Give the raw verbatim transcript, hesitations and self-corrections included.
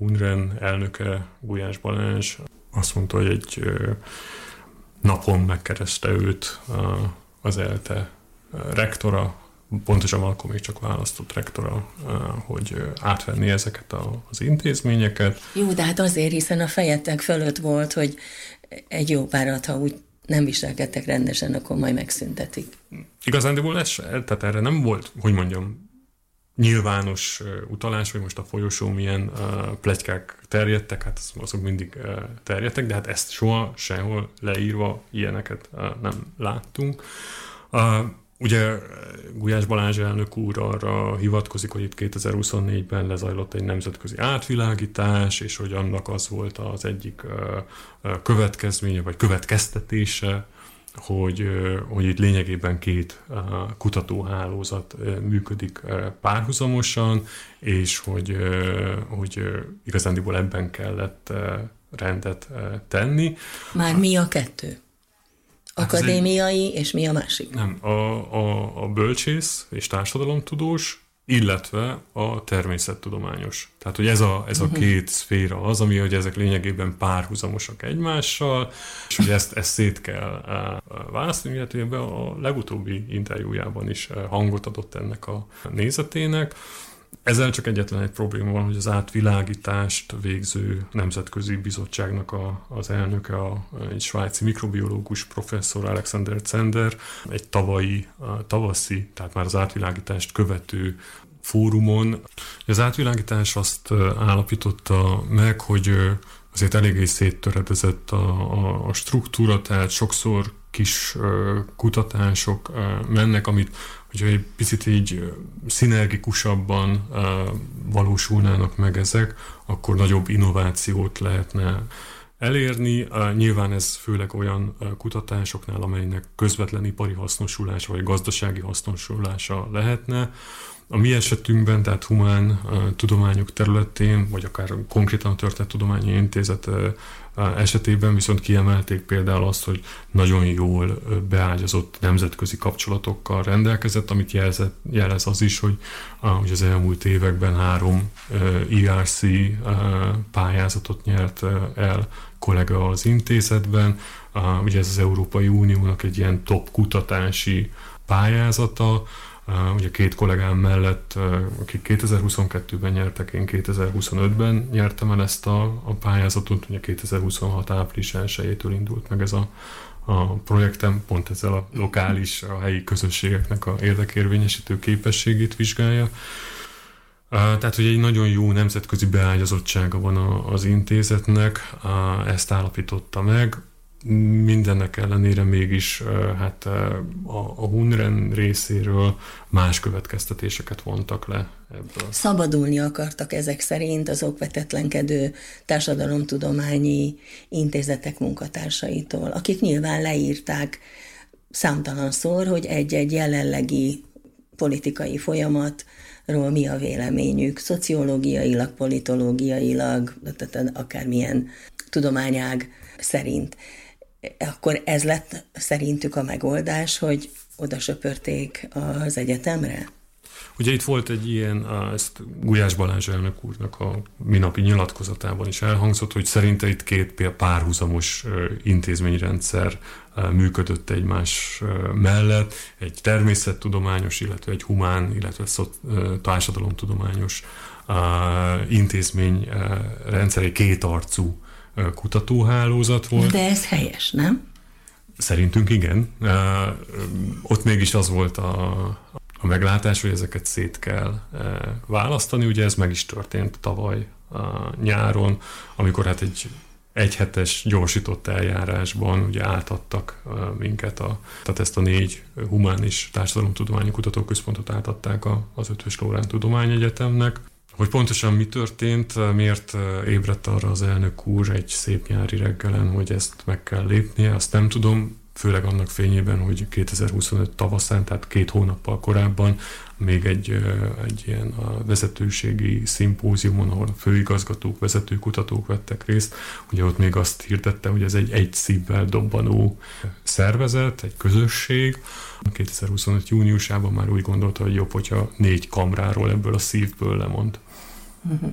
Hunren elnöke, Gulyás Balázs azt mondta, hogy egy napon megkereste őt az ELTE rektora, pontosan akkor még csak választott rektora, hogy átvenni ezeket az intézményeket. Jó, de hát azért, hiszen a fejetek fölött volt, hogy egy jó párat, ha úgy nem viselkedtek rendesen, akkor majd megszüntetik. Igazándiból ez, tehát erre nem volt, hogy mondjam, nyilvános utalás, hogy most a folyosón milyen uh, pletykák terjedtek, hát azok mindig uh, terjedtek, de hát ezt soha sehol leírva ilyeneket uh, nem láttunk. Uh, ugye Gulyás Balázs elnök úr arra hivatkozik, hogy itt kétezer-huszonnégyben lezajlott egy nemzetközi átvilágítás, és hogy annak az volt az egyik uh, következménye, vagy következtetése, Hogy, hogy itt lényegében két kutatóhálózat működik párhuzamosan, és hogy, hogy igazándiból ebben kellett rendet tenni. Már mi a kettő? Akadémiai, és mi a másik? Nem, a, a, a bölcsész és társadalomtudós, illetve a természettudományos. Tehát, hogy ez a, ez a uh-huh. két szféra az, ami, hogy ezek lényegében párhuzamosak egymással, és hogy ezt, ezt szét kell uh, választani, illetve ebben a legutóbbi interjújában is uh, hangot adott ennek a nézetének. Ezzel csak egyetlen egy probléma van, hogy az átvilágítást végző nemzetközi bizottságnak a, az elnöke, a, egy svájci mikrobiológus professzor Alexander Zender, egy tavalyi, a tavaszi, tehát már az átvilágítást követő fórumon. Az átvilágítás azt állapította meg, hogy azért eléggé széttöredezett a, a, a struktúra, tehát sokszor kis kutatások mennek, amit hogyha egy picit így szinergikusabban valósulnának meg ezek, akkor nagyobb innovációt lehetne elérni. Nyilván ez főleg olyan kutatásoknál, amelynek közvetlen ipari hasznosulása vagy gazdasági hasznosulása lehetne. A mi esetünkben, tehát humán uh, tudományok területén, vagy akár konkrétan a Történettudományi Intézet uh, esetében viszont kiemelték például azt, hogy nagyon jól beágyazott nemzetközi kapcsolatokkal rendelkezett, amit jelzett, jelez az is, hogy, uh, hogy az elmúlt években három uh, E R C uh, pályázatot nyert uh, el kollega az intézetben. Uh, ugye ez az Európai Uniónak egy ilyen top kutatási pályázata. Uh, ugye két kollégám mellett, uh, akik kétezer-huszonkettőben nyertek, én kétezer-huszonötben nyertem el ezt a, a pályázatot, ugye kétezer-huszonhat április elsejétől indult meg ez a, a projektem, pont ezzel a lokális, a helyi közösségeknek a érdekérvényesítő képességét vizsgálja. Uh, tehát, hogy egy nagyon jó nemzetközi beágyazottsága van a, az intézetnek, uh, ezt állapította meg. Mindennek ellenére mégis hát a, a Hunren részéről más következtetéseket vontak le ebből. Szabadulni akartak ezek szerint az okvetetlenkedő társadalomtudományi intézetek munkatársaitól, akik nyilván leírták számtalanszor, hogy egy-egy jelenlegi politikai folyamatról mi a véleményük, szociológiailag, politológiailag, tehát akármilyen tudományág szerint. Akkor ez lett szerintük a megoldás, hogy oda söpörték az egyetemre? Ugye itt volt egy ilyen, ezt Gulyás Balázs elnök úrnak a minapi nyilatkozatában is elhangzott, hogy szerinte itt két párhuzamos intézményrendszer működött egymás mellett, egy természettudományos, illetve egy humán, illetve társadalomtudományos intézményrendszer, egy kétarcú kutatóhálózat volt. De ez helyes, nem? Szerintünk igen. Uh, ott mégis az volt a, a meglátás, hogy ezeket szét kell uh, választani. Ugye ez meg is történt tavaly uh, nyáron, amikor hát egy egyhetes gyorsított eljárásban ugye átadtak uh, minket, a, tehát ezt a négy humán és társadalomtudományi kutatóközpontot átadták a, az Eötvös Loránd Tudományegyetemnek. Hogy pontosan mi történt, miért ébredt arra az elnök úr egy szép nyári reggelen, hogy ezt meg kell lépnie, azt nem tudom, főleg annak fényében, hogy kétezer-huszonöt tavaszán, tehát két hónappal korábban még egy, egy ilyen a vezetőségi szimpóziumon, ahol a főigazgatók, vezető kutatók vettek részt, ugye ott még azt hirdette, hogy ez egy egy szívvel dobbanó szervezet, egy közösség. kétezer-huszonöt júniusában már úgy gondolta, hogy jobb, hogyha négy kamráról ebből a szívből lemond. Uh-huh.